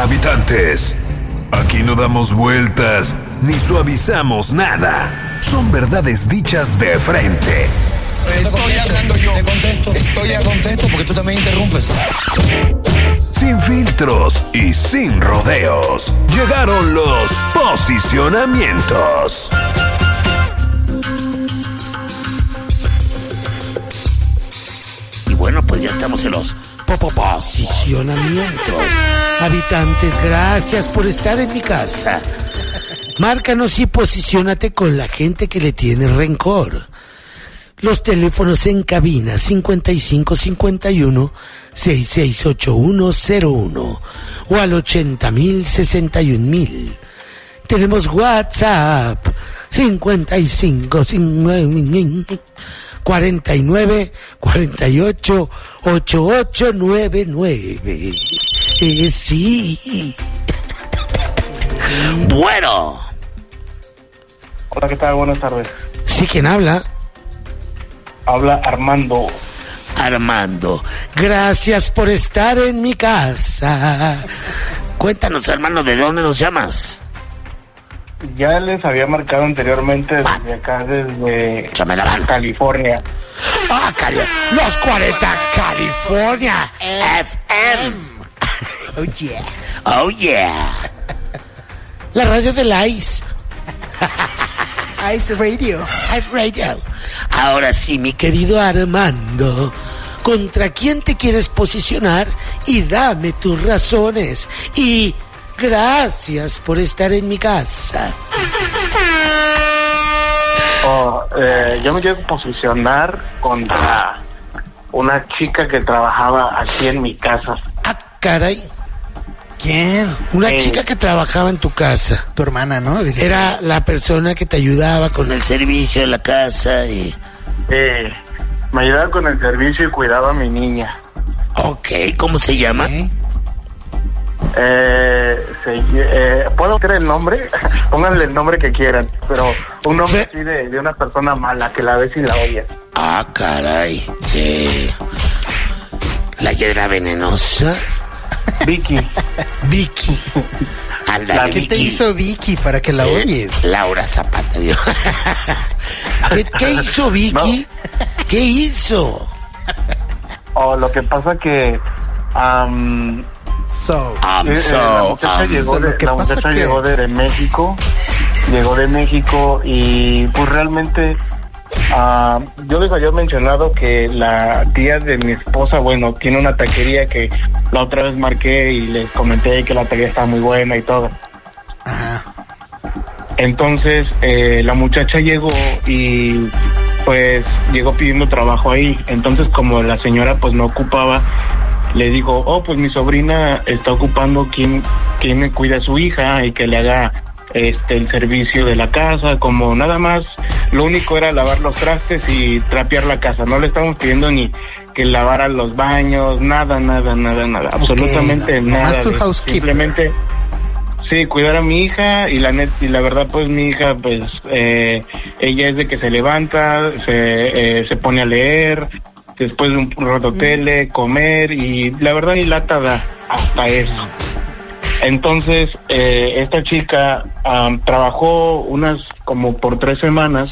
Habitantes, aquí no damos vueltas ni suavizamos nada. Son verdades dichas de frente. Estoy hablando yo. Te contesto. Estoy a contesto porque tú también interrumpes. Sin filtros y sin rodeos. Llegaron los posicionamientos. Y bueno, pues ya estamos en los posicionamientos. Habitantes, gracias por estar en mi casa. Márcanos y posiciónate con la gente que le tiene rencor. Los teléfonos en cabina 5551-668101 o al 80.000-61.000. Tenemos WhatsApp 5549-48-8899. Sí. Bueno. Hola, ¿qué tal? Buenas tardes. ¿Sí? ¿Quién habla? Habla Armando. Armando, gracias por estar en mi casa. Cuéntanos, hermano, ¿de dónde nos llamas? Ya les había marcado anteriormente desde acá, desde California. Ah, los 40 California FM. Oh yeah. Oh yeah. La radio del ICE. Ice Radio. Ice Radio. Ahora sí, mi querido Armando, ¿contra quién te quieres posicionar? Y dame tus razones. Y gracias por estar en mi casa. Yo me quiero posicionar contra una chica que trabajaba aquí en mi casa. Ah, caray. ¿Quién? Una chica que trabajaba en tu casa. Tu hermana, ¿no? Dice. Era la persona que te ayudaba con el servicio de la casa y... me ayudaba con el servicio y cuidaba a mi niña. Ok, ¿cómo se llama? ¿Puedo creer el nombre? Pónganle el nombre que quieran, pero un nombre así de una persona mala que la ves y la oyes. Ah, caray. ¿La hiedra venenosa? Vicky. Vicky. Ándale, ¿Qué Vicky. te hizo Vicky para que la oyes? Laura Zapata, Dios. ¿Qué hizo Vicky? No. ¿Qué hizo? Lo que pasa que... la muchacha llegó de México. Llegó de México y pues realmente... yo les había mencionado que la tía de mi esposa, bueno, tiene una taquería que la otra vez marqué y les comenté que la taquería está muy buena y todo. Ajá. Entonces, la muchacha llegó y pues llegó pidiendo trabajo ahí. Entonces, como la señora pues no ocupaba, le digo, pues mi sobrina está ocupando quien me cuida a su hija y que le haga el servicio de la casa, como nada más. Lo único era lavar los trastes y trapear la casa. No le estábamos pidiendo ni que lavara los baños, nada, absolutamente nada. Más tu housekeeper. Simplemente, sí, cuidar a mi hija y la verdad, pues mi hija, pues ella es de que se levanta, se pone a leer, después de un rato tele, comer y la verdad ni lata da hasta eso. Entonces, esta chica trabajó unas como por 3 semanas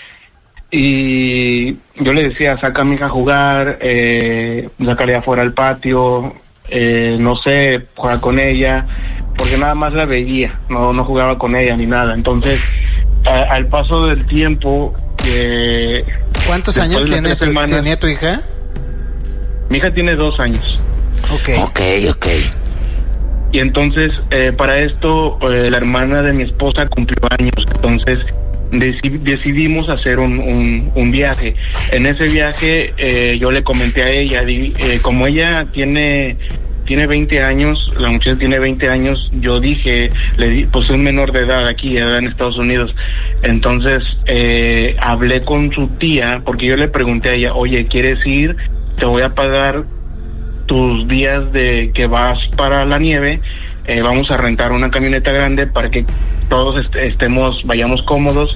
y yo le decía, saca a mi hija a jugar, sácale afuera al patio, no sé, juega con ella, porque nada más la veía, no jugaba con ella ni nada. Entonces, al paso del tiempo... ¿Cuántos años tenía tu hija? Mi hija tiene 2 años. Ok. Y entonces, para esto, la hermana de mi esposa cumplió años. Entonces, decidimos hacer un viaje. En ese viaje, yo le comenté a ella, como ella tiene 20 años, la muchacha tiene 20 años, yo dije, pues es menor de edad aquí, en Estados Unidos. Entonces, hablé con su tía, porque yo le pregunté a ella, oye, ¿quieres ir? Te voy a pagar tus días de que vas para la nieve, vamos a rentar una camioneta grande para que todos vayamos cómodos.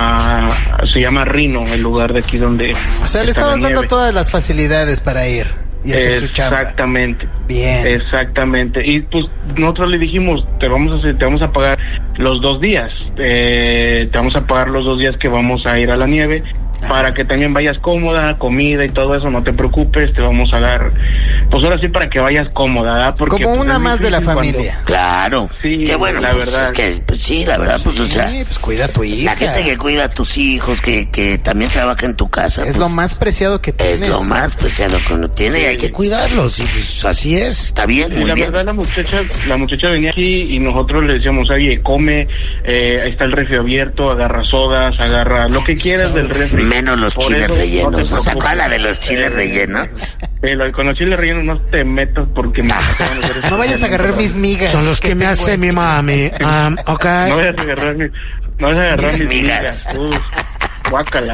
Se llama Reno, el lugar de aquí donde... O sea, le estabas dando todas las facilidades para ir. y hacer su chamba. Exactamente. Bien. Exactamente. Y pues nosotros le dijimos, te vamos a pagar los 2 días. Te vamos a pagar los 2 días que vamos a ir a la nieve. Para que también vayas cómoda, comida y todo eso, no te preocupes, te vamos a dar, pues ahora sí para que vayas cómoda, ¿verdad? Porque como pues, una más de la familia. Claro. Sí, qué bueno, la verdad. Es que, pues sí, la verdad, pues Sí, o sea, pues cuida a tu hija. la gente que cuida a tus hijos, que también trabaja en tu casa. Es pues, lo más preciado que tienes. es lo más preciado que uno tiene y hay que cuidarlos. Y pues así es, está bien, Y muy la bien. verdad la muchacha venía aquí y nosotros le decíamos, oye, come, ahí está el refri abierto, agarra sodas, agarra lo que quieras del refri. Menos los Por chiles eso, rellenos. no te ¿No se preocupes. acuerda de los chiles rellenos? Con los chiles rellenos no te metas porque me No vayas a agarrar mis migas. Son los que me tengo hace aquí. mi mami. Ok. No vayas a agarrar mis migas. Guácala.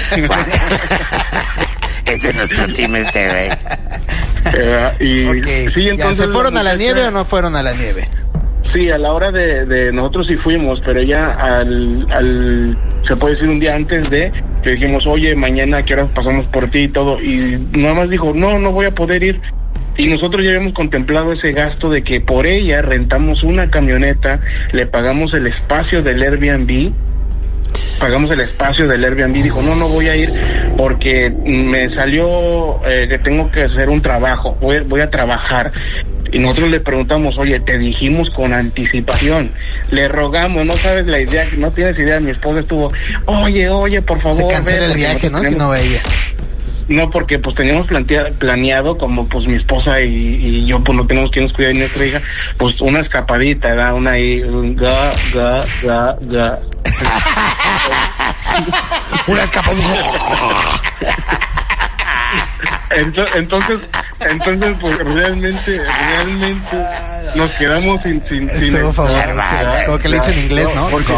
Ese es nuestro team güey. Y Ok, sí, ya, entonces ¿se fueron a la muchacha- nieve o no fueron a la nieve? Sí, a la hora de nosotros sí fuimos, pero ya se puede decir un día antes de que dijimos, oye, mañana a qué hora pasamos por ti y todo, y nada más dijo, no voy a poder ir. Y nosotros ya habíamos contemplado ese gasto de que por ella rentamos una camioneta, le pagamos el espacio del Airbnb, dijo, no voy a ir porque me salió que tengo que hacer un trabajo, voy a trabajar. Y nosotros le preguntamos, oye, te dijimos con anticipación, le rogamos, no sabes la idea, no tienes idea, mi esposa estuvo, oye, por favor. Se cancela el viaje, ¿no? Si no va ella. No, porque pues teníamos planeado, como pues mi esposa y yo pues no tenemos quien nos cuide de nuestra hija, pues una escapadita, ¿verdad? Una ahí, ga. Una escapadita. Entonces pues realmente nos quedamos sin Estuvo fabuloso. Como que le hizo en inglés, ¿no? Porque-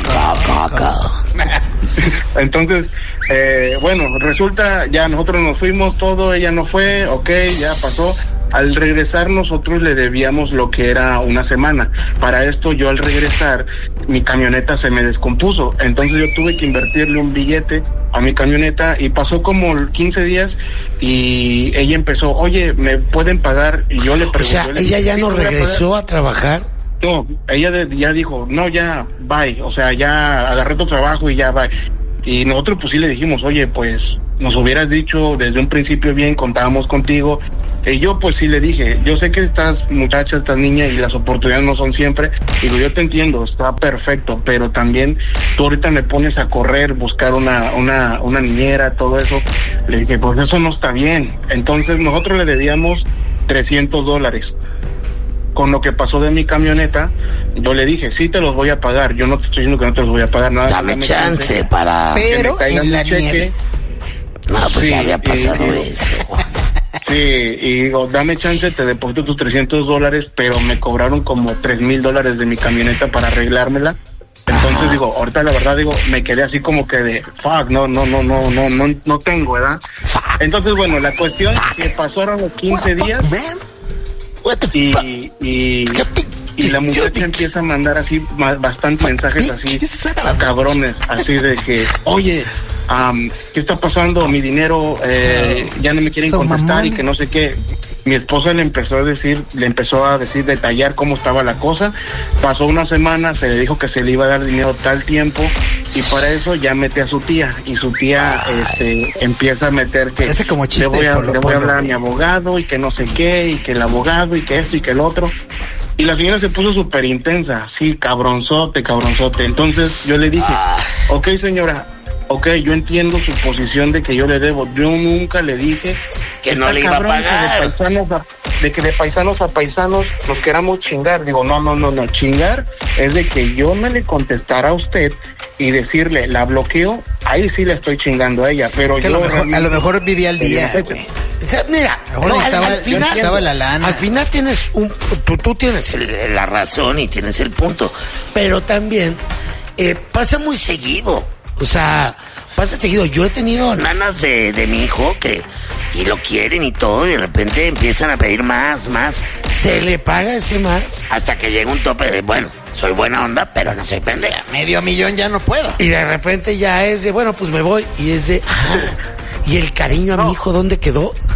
Entonces, bueno, resulta, ya nosotros nos fuimos todo, ella no fue, ya pasó. Al regresar nosotros le debíamos lo que era una semana. Para esto yo al regresar, mi camioneta se me descompuso. Entonces yo tuve que invertirle un billete a mi camioneta y pasó como 15 días y ella empezó, oye, ¿me pueden pagar? Y yo le pregunté. O sea, le ella dije, ya "Sí, no te voy a pagar". regresó a trabajar. No, ella ya dijo, no, ya, bye, o sea, ya agarré tu trabajo y ya, bye. Y nosotros pues sí le dijimos, oye, pues nos hubieras dicho desde un principio bien, contábamos contigo. Y yo pues sí le dije, yo sé que estás muchacha, estás niña y las oportunidades no son siempre. Digo, yo te entiendo, está perfecto, pero también tú ahorita me pones a correr, buscar una niñera, todo eso. Le dije, pues eso no está bien. Entonces nosotros le debíamos $300. Con lo que pasó de mi camioneta, yo le dije, sí te los voy a pagar, yo no te estoy diciendo que no te los voy a pagar, nada. Dame chance para... Pero que me caiga en la mi cheque. nieve. No, pues Sí, ya había pasado y- eso. Sí, y digo, dame chance, te deposito tus $300, pero me cobraron como $3,000 de mi camioneta para arreglármela. Entonces digo, ahorita la verdad digo, me quedé así como que de fuck, no tengo, ¿verdad? Entonces bueno, la cuestión que pasaron los 15 días What the fuck? y la muchacha empieza a mandar así bastantes mensajes así a cabrones, así de que, oye, ¿qué está pasando? Mi dinero ya no me quieren contestar y que no sé qué. Mi esposa le empezó a decir, detallar cómo estaba la cosa. Pasó una semana, se le dijo que se le iba a dar dinero tal tiempo y para eso ya mete a su tía y su tía empieza a meter que Parece como chiste le voy a de Polo hablar a Polo, mi abogado y que no sé qué y que el abogado y que esto y que el otro. Y la señora se puso súper intensa, sí, cabronzote. Entonces yo le dije, ok señora, yo entiendo su posición de que yo le debo. Yo nunca le dije Que no está le iba a cabrón pagar. que de paisanos a paisanos nos queramos chingar. Digo, no, chingar es de que yo me le contestara a usted y decirle, la bloqueo, ahí sí le estoy chingando a ella, pero Es que yo a lo mejor vivía al día, güey. O sea, mira, Ahora necesitaba la lana. Al final tienes tú tienes la razón y tienes el punto, pero también pasa muy seguido. O sea, pasa seguido. Yo he tenido nanas de mi hijo y lo quieren y todo, y de repente empiezan a pedir más. Se le paga ese más hasta que llega un tope de, bueno, soy buena onda, pero no soy pendeja. $500,000 ya no puedo. Y de repente ya es de, bueno, pues me voy. Y es de, ¿y el cariño a mi hijo dónde quedó?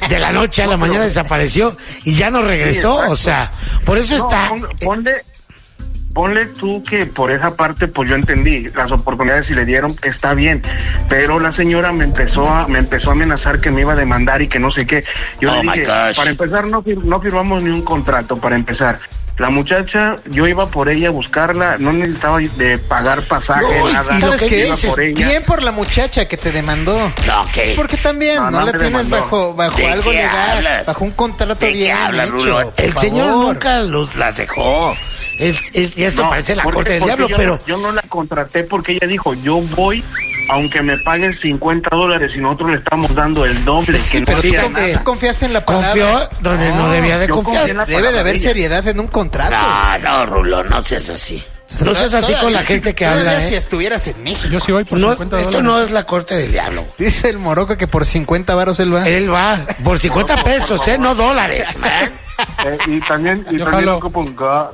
de la noche a la mañana desapareció y ya no regresó, o sea, por eso está... Ponle tú que por esa parte pues yo entendí, las oportunidades si le dieron está bien, pero la señora me empezó a amenazar que me iba a demandar y que no sé qué. Yo le dije, para empezar no firmamos ni un contrato, para empezar. La muchacha, yo iba por ella a buscarla, no necesitaba de pagar pasaje, nada. ¿Sabes qué? Iba por ella. Bien por la muchacha que te demandó. No, ¿qué? Porque también no la tienes bajo algo legal, hablas? bajo un contrato ¿De bien qué hablas, hecho. Rulo? El señor nunca las dejó. Y esto parece la corte del diablo, pero... Yo no la contraté porque ella dijo, yo voy... Aunque me paguen $50 y nosotros le estamos dando el doble. Pues sí, pero tú confiaste en la palabra. Confió donde no debía de confiar. Debe de haber seriedad en un contrato. No, Rulo, no seas así. No seas así con la gente que habla, si estuvieras en México. Yo sí voy por $50. Esto no es la corte del diablo. Dice el Moroco que por 50 varos él va. Él va por 50 pesos, no dólares, man. Y también con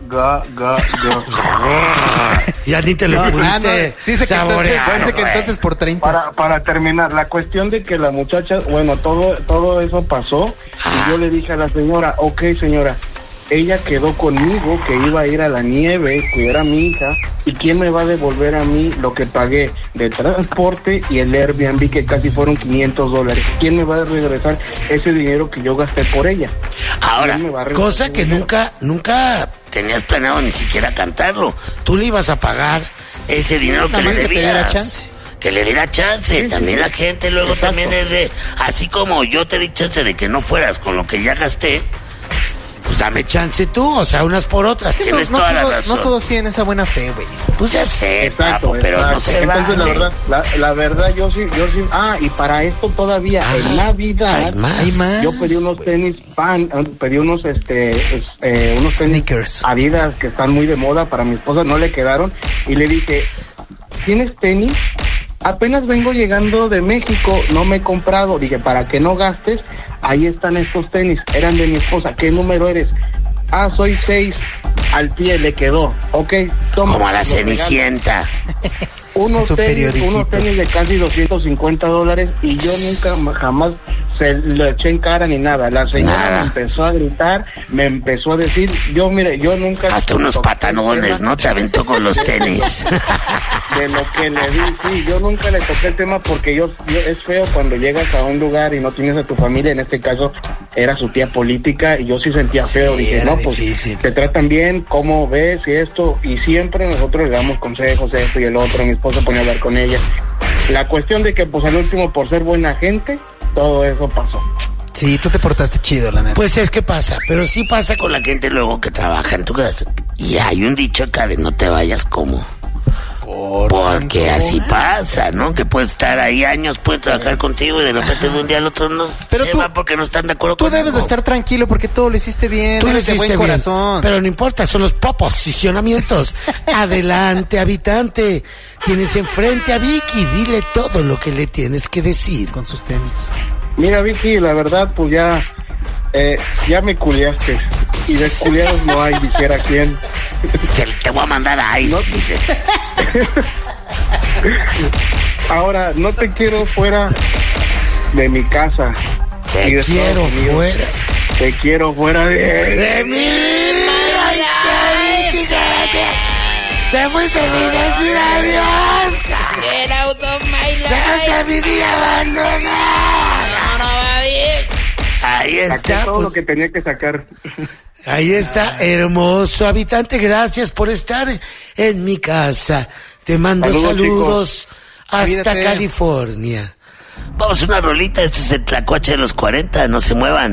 Ya ni te lo pudiste dice que saborear, que entonces por 30. Para terminar, la cuestión de que la muchacha, bueno, todo eso pasó y yo le dije a la señora, ok, señora, ella quedó conmigo que iba a ir a la nieve, cuidar a mi hija, y quién me va a devolver a mí lo que pagué de transporte y el Airbnb, que casi fueron $500. ¿Quién me va a regresar ese dinero que yo gasté por ella? Ahora, cosa que nunca tenías planeado ni siquiera cantarlo. Tú le ibas a pagar ese dinero que le debías. Que le diera chance. Que le diera chance. Sí, también la gente luego también es de... Así como yo te di chance de que no fueras con lo que ya gasté, pues dame chance tú, o sea, unas por otras, tienes toda la razón. No todos tienen esa buena fe, güey. Pues ya sé, exacto, papo, pero no sé. Entonces, la verdad, yo sí. Y para esto todavía, en Navidad, hay más. Yo pedí unos tenis unos tenis sneakers Adidas que están muy de moda para mi esposa, no le quedaron, y le dije, ¿tienes tenis? Apenas vengo llegando de México, no me he comprado. Dije, para que no gastes, ahí están estos tenis, eran de mi esposa. ¿Qué número eres? Soy 6, al pie le quedó. Ok, toma. Como a la Cenicienta. Unos tenis de casi $250 y yo nunca jamás se lo eché en cara ni nada. La señora me empezó a gritar, me empezó a decir, yo nunca... Hasta unos patanones, ¿no? Te aventó con los tenis. De lo que le di, sí, yo nunca le toqué el tema porque es feo cuando llegas a un lugar y no tienes a tu familia, en este caso era su tía política y yo sí sentía feo, dije, no, pues te tratan bien, ¿cómo ves? Y esto, y siempre nosotros le damos consejos, esto y el otro, mi esposa ponía a hablar con ella. La cuestión de que pues al último, por ser buena gente, todo eso pasó. Sí, tú te portaste chido, la neta. Pues es que pasa, pero sí pasa con la gente luego que trabaja en tu casa. Y hay un dicho acá de no te vayas como... Porque así pasa, ¿no? Que puedes estar ahí años, puedes trabajar contigo y de repente de un día al otro no se va porque no están de acuerdo contigo. Tú debes de estar tranquilo porque todo lo hiciste bien, tú eres de buen corazón. Pero no importa, son los posicionamientos. Adelante, habitante. Tienes enfrente a Vicky, dile todo lo que le tienes que decir. Con sus tenis. Mira, Vicky, la verdad, pues ya me culiaste. Y desculiados no hay, dijera quién. Te voy a mandar a Ice, dice. Ahora, no te quiero fuera de mi casa. Te quiero fuera. Te quiero fuera de mi vida. Te fuiste sin decir adiós. Get out of my life. Dejaste a mi vida abandonada. No va bien. Ahí está. Todo lo que tenía que sacar. Ahí está, hermoso habitante. Gracias por estar en mi casa. Te mando saludos hasta California. Vamos a una rolita. Esto es el Tlacuache de los 40. No se muevan.